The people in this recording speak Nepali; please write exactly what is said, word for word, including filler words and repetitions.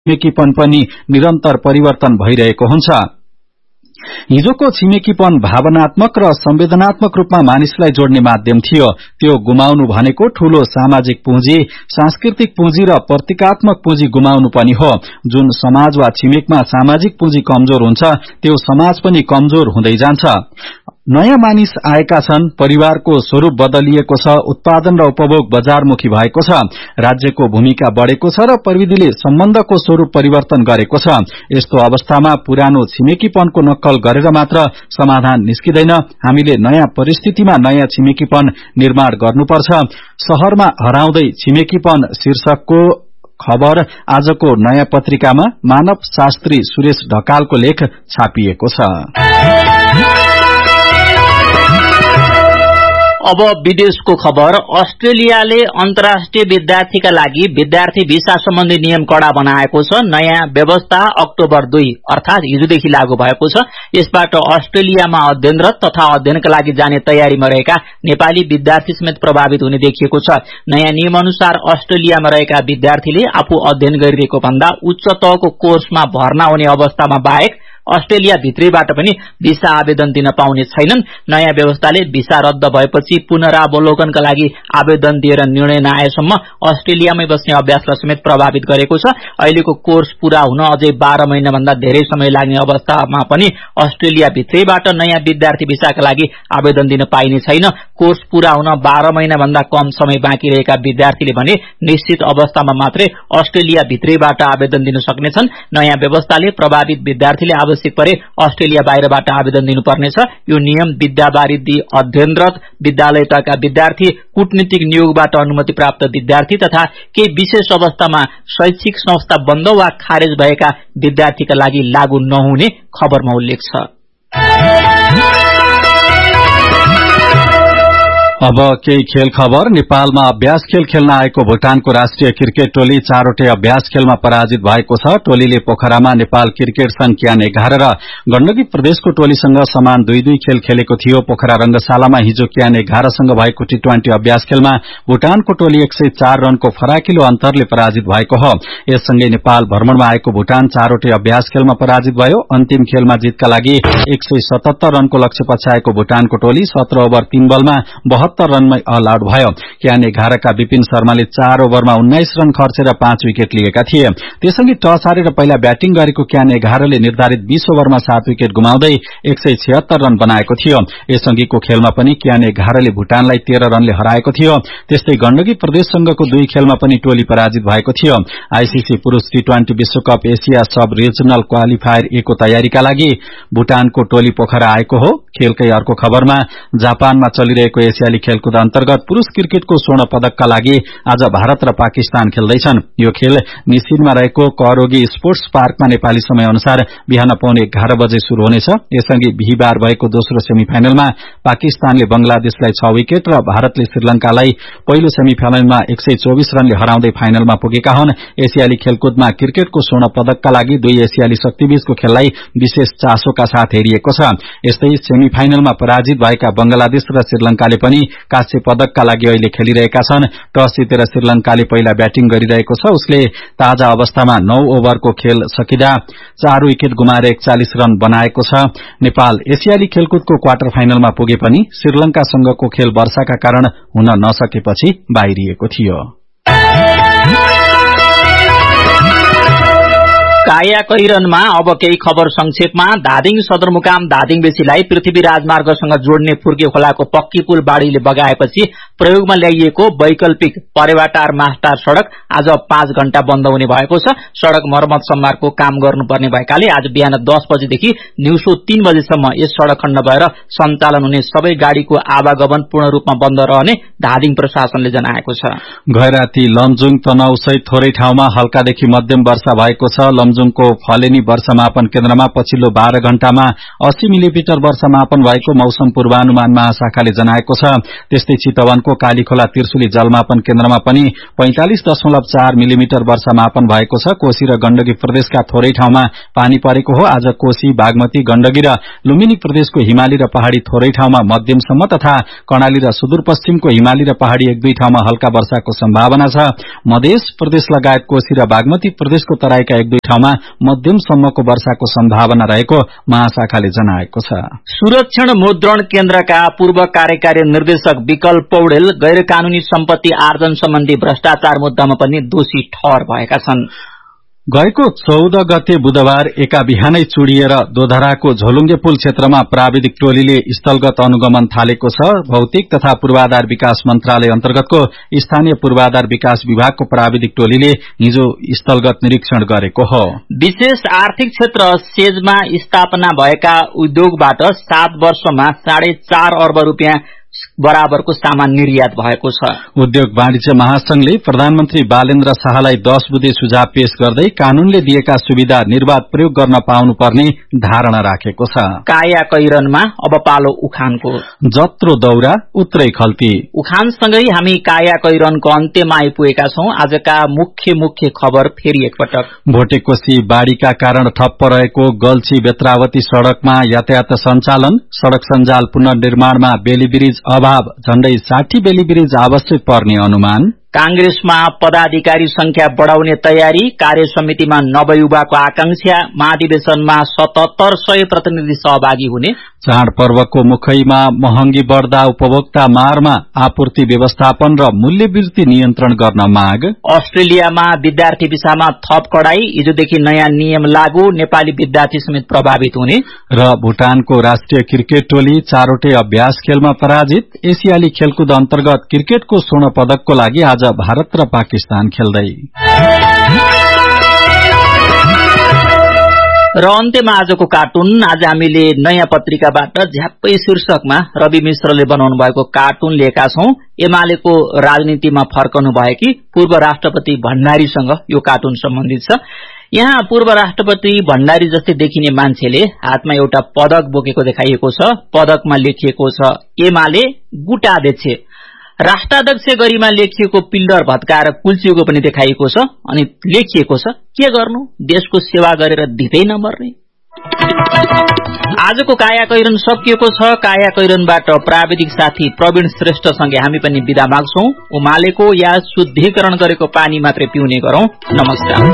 छिमेकीपन पनि निरन्तर परिवर्तन भइरहेको हुन्छ। हिजोको छिमेकीपन भावनात्मक र संवेदनात्मक रूपमा मानिसलाई जोड्ने माध्यम थियो। त्यो गुमाउनु भनेको ठूलो सामाजिक पुँजी, सांस्कृतिक पुँजी र प्रतीकात्मक पुँजी गुमाउनु पनि हो। जुन समाज वा छिमेकमा सामाजिक पुँजी कमजोर हुन्छ त्यो समाज पनि कमजोर हुँदै जान्छ। नयाँ मानिस आएका छन्, परिवारको स्वरूप बदलिएको छ, उत्पादन र उपभोग बजारमुखी भएको छ, राज्यको भूमिका बढेको छ र प्रविधिले सम्बन्धको स्वरूप परिवर्तन गरेको छ। यस्तो अवस्थामा पुरानो छिमेकीपनको नक्कल गरेर मात्र समाधान निस्किदैन। हामीले नयाँ परिस्थितिमा नयाँ छिमेकीपन निर्माण गर्नुपर्छ। शहरमा हराउँदै छिमेकीपन शीर्षकको खबर आजको नयाँ पत्रिकामा मानव शास्त्री सुरेश ढकालको लेख छापिएको छ। अब विदेशको खबर। अस्ट्रेलियाले अन्तर्राष्ट्रिय विद्यार्थीका लागि विद्यार्थी भिसा सम्बन्धी नियम कड़ा बनाएको छ। नयाँ व्यवस्था अक्टोबर दुई अर्थात हिजोदेखि लागू भएको छ। यसबाट अस्ट्रेलियामा अध्ययनरत तथा अध्ययनका लागि जाने तयारीमा रहेका नेपाली विद्यार्थी समेत प्रभावित हुने देखिएको छ। नयाँ नियम अनुसार अस्ट्रेलियामा रहेका विद्यार्थीले आफू अध्ययन गरिरहेको भन्दा उच्च तहको कोर्समा भर्ना हुने अवस्थामा बाहेक अस्ट्रेलिया भित्रैबाट पनि भिसा आवेदन दिन पाउने छैनन्। नयाँ व्यवस्थाले भिसा रद्द भएपछि पुनरावलोकनका लागि आवेदन दिएर निर्णय नआएसम्म अस्ट्रेलियामै बस्ने अभ्यासलाई समेत प्रभावित गरेको छ। अहिलेको कोर्स पूरा हुन अझै बाह्र महिना भन्दा धेरै समय लाग्ने अवस्थामा पनि अस्ट्रेलिया भित्रैबाट नयाँ विद्यार्थी भिसाका लागि आवेदन दिन पाइने छैन। कोर्स पूरा हुन बाह्र महिना भन्दा कम समय बाँकी रहेका विद्यार्थीले भने निश्चित अवस्थामा मात्रै अस्ट्रेलिया भित्रैबाट आवेदन दिन सक्नेछन्। नयाँ व्यवस्थाले प्रभावित विद्यार्थीले आवश्यक परे अस्ट्रेलिया बाहिरबाट आवेदन दिनुपर्नेछ। यो नियम विद्यावारिधि अध्ययनरत विद्यालय तहका विद्यार्थी, कूटनीतिक नियोगबाट अनुमति प्राप्त विद्यार्थी तथा केही विशेष अवस्थामा शैक्षिक संस्था बन्द वा खारेज भएका विद्यार्थीका लागि लागू नहुने खबरमा उल्लेख छ। अब केही खेल खबर। नेपालमा अभ्यास खेल खेल्न आएको भूटानको राष्ट्रिय क्रिकेट टोली चारवटै अभ्यास खेलमा पराजित भएको छ। टोलीले पोखरामा नेपाल क्रिकेट संघ क्यान एघार र गण्डकी प्रदेशको टोलीसँग समान दुई दुई खेल खेलेको थियो। पोखरा रंगशालामा हिजो क्यान एघारसँग भएको टी ट्वेन्टी अभ्यास खेलमा भूटानको टोली एक सय चार रनको फराकिलो अन्तरले पराजित भएको हो। यससँगै नेपाल भ्रमणमा आएको भूटान चारवटै अभ्यास खेलमा पराजित भयो। अन्तिम खेलमा जितका लागि एक सय सतहत्तर रनको लक्ष्य पछ्याएको भूटानको टोली सत्र ओभर तीन बलमा बहत्तर रनमै अल आउट भयो। क्यान एघारका विपिन शर्माले चार ओभरमा उन्नाइस रन खर्चेर पाँच विकेट लिएका थिए। त्यससँगै टस हारेर पहिला ब्याटिङ गरेको क्यान एघारले निर्धारित बीस ओभरमा सात विकेट गुमाउँदै एक सय छिहत्तर रन बनाएको थियो। यसअघिको खेलमा पनि क्यान एघारले भूटानलाई तेह्र रनले हराएको थियो। त्यस्तै गण्डकी प्रदेशसँगको दुई खेलमा पनि टोली पराजित भएको थियो। आईसीसी पुरूष टी ट्वेन्टी विश्वकप एसिया सब रिजनल क्वालिफायर ए को तयारीका लागि भूटानको टोली पोखरा आएको हो। खेलकै अर्को खबरमा जापानमा चलिरहेको एसियाली खेलकुद अन्तर्गत पुरूष क्रिकेटको स्वर्ण पदकका लागि आज भारत र पाकिस्तान खेल्दैछन्। यो खेल निसिनमा रहेको करोगी स्पोर्ट्स पार्कमा नेपाली समय अनुसार बिहान पौने एघार बजे शुरू हुनेछ। यसअघि बिहिबार भएको दोस्रो सेमिफाइनलमा पाकिस्तानले बंगलादेशलाई छ विकेट र भारतले श्रीलंकालाई पहिलो सेमिफाइनलमा एक सय चौबिस रनले हराउँदै फाइनलमा पुगेका हुन्। एसियाली खेलकुदमा क्रिकेटको स्वर्ण पदकका लागि दुई एसियाली शक्तिबीचको खेललाई विशेष चासोका साथ हेरिएको छ। यस्तै सेमिफाइनलमा पराजित भएका बंगलादेश र श्रीलंकाले पनि काँस्य पदकका लागि अहिले खेलिरहेका छन्। टस जितेर श्रीलंकाले पहिला ब्याटिङ गरिरहेको छ। उसले ताजा अवस्थामा नौ ओभरको खेल सकिँदा चार विकेट गुमाएर एकचालिस रन बनाएको छ। नेपाल एसियाली खेलकुदको क्वार्टर फाइनलमा पुगे पनि श्रीलंकासँगको खेल वर्षाका कारण हुन नसकेपछि बाहिरिएको थियो। काया कैरनमा अब केही खबर संक्षेपमा। धादिङ सदरमुकाम धादिङ बेसीलाई पृथ्वी राजमार्गसँग जोड्ने फुर्के खोलाको पक्की पुल बाढ़ीले बगाएपछि प्रयोगमा ल्याइएको वैकल्पिक परेवाटार मास्टार सड़क आज पाँच घण्टा बन्द हुने भएको छ। सड़क मर्मत सम्मारको काम गर्नुपर्ने भएकाले आज बिहान दस बजेदेखि दिउँसो तीन बजेसम्म यस सड़क खण्ड भएर सञ्चालन हुने सबै गाड़ीको आवागमन पूर्ण रूपमा बन्द रहने धादिङ प्रशासनले जनाएको छ। गैराती लमजुङ तनहुँ सहित थोरै ठाउँमा हल्कादेखि मध्यम वर्षा भएको छ। लमजुङ चितवनको फलेनी वर्षमापन केन्द्रमा पछिल्लो बाह्र घण्टामा अस्सी मिलिमिटर वर्षमापन भएको मौसम पूर्वानुमान महाशाखाले जनाएको छ। त्यस्तै चितवनको कालीखोला त्रिशुली जलमापन केन्द्रमा पनि पैंतालिस दशमलव चार मिलिमिटर वर्षमापन भएको छ। कोशी र गण्डकी प्रदेशका थोरै ठाउँमा पानी परेको हो। आज कोशी, बागमती, गण्डकी र लुम्बिनी प्रदेशको हिमाली र पहाड़ी थोरै ठाउँमा मध्यमसम्म तथा कर्णाली र सुदूरपश्चिमको हिमाली र पहाड़ी एक दुई ठाउँमा हल्का वर्षाको सम्भावना छ। मधेस प्रदेश लगायत कोशी र बागमती प्रदेशको तराईका एक दुई ठाउँमा मध्यमसम्मको वर्षाको सम्भावना रहेको महाशाखाले जनाएको छ। सुरक्षण मुद्रण केन्द्रका पूर्व कार्यकारी निर्देशक विकल्प पौडेल गैर कानूनी सम्पत्ति आर्जन सम्बन्धी भ्रष्टाचार मुद्दामा पनि दोषी ठहर भएका छन्। गएको चौध गते बुधबार एका बिहानै चुडिएर दोधराको झोलुङ्गे पुल क्षेत्रमा प्राविधिक टोलीले स्थलगत अनुगमन थालेको छ। भौतिक तथा पूर्वाधार विकास मन्त्रालय अन्तर्गतको स्थानीय पूर्वाधार विकास विभागको प्राविधिक टोलीले हिजो स्थलगत निरीक्षण गरेको हो। विशेष आर्थिक क्षेत्र सेजमा स्थापना भएका उद्योगबाट सात वर्षमा साढे चार अर्ब रूपियाँ बराबरको सामान निर्यात भएको छ। उद्योग वाणिज्य महासंघले प्रधानमन्त्री बालेन्द्र शाहलाई दश बुँदे सुझाव पेश गर्दै कानूनले दिएका सुविधा निर्वाध प्रयोग गर्न पाउनुपर्ने धारणा राखेको छ। काया कैरनमा अब पालो उखानको। जत्रो दौरा उत्रै खल्ती। उखानसँगै हामी काया कैरनको अन्त्यमा आइपुगेका छौं। आजका मुख्य मुख्य खबर फेरि एकपटक। भोटेकोशी बाढ़ीका कारण ठप्प रहेको गल्छी बेत्रावती सड़कमा यातायात सञ्चालन, सड़क सञ्जाल पुनर्निर्माणमा बेली ब्रिज अभाव, झण्डै साठी बेली ब्रिज आवश्यक पर्ने अनुमान। कांग्रेसमा पदाधिकारी संख्या बढ़ाउने तयारी, कार्य समितिमा नवयुवाको आकांक्षा, महाधिवेशनमा सतहत्तर सय प्रतिनिधि सहभागी हुने। चाडपर्वको मुखैमा महँगी बढ़दा उपभोक्ता मारमा आपूर्ति व्यवस्थापन र मूल्यवृद्धि नियन्त्रण गर्न माग। अस्ट्रेलियामा विद्यार्थी भिसामा थप कडाई, हिजोदेखि नयाँ नियम लागू, नेपाली विद्यार्थी समेत प्रभावित हुने। र भूटानको राष्ट्रिय क्रिकेट टोली चारवटै अभ्यास खेलमा पराजित। एसियाली खेलकुद अन्तर्गत क्रिकेटको स्वर्ण पदकको लागि आज भारत र पाकिस्तान खेल्दै। र अन्त्यमा आजको कार्टुन। आज हामीले नयाँ पत्रिकाबाट झ्याप्पै शीर्षकमा रवि मिश्रले बनाउनु भएको कार्टुन लिएका छौं। एमालेको राजनीतिमा फर्कनु भएकी पूर्व राष्ट्रपति भण्डारीसँग यो कार्टुन सम्बन्धित छ। यहाँ पूर्व राष्ट्रपति भण्डारी जस्तै देखिने मान्छेले हातमा एउटा पदक बोकेको देखाइएको छ। पदकमा लेखिएको छ एमाले गुटाध्यक्ष। राष्ट्राध्यक्ष गरिमा लेखिएको पिल्डर भत्काएर कुल्चिएको पनि देखाइएको छ। अनि लेखिएको छ के गर्नु, देशको सेवा गरेर दिँदै नमर्ने। आजको काया कैरन सकिएको छ। काया कैरनबाट प्राविधिक साथी प्रवीण श्रेष्ठसँगै हामी पनि बिदा माग्छौं। उमालेको या शुद्धिकरण गरेको पानी मात्रै पिउने गरौं। नमस्कार।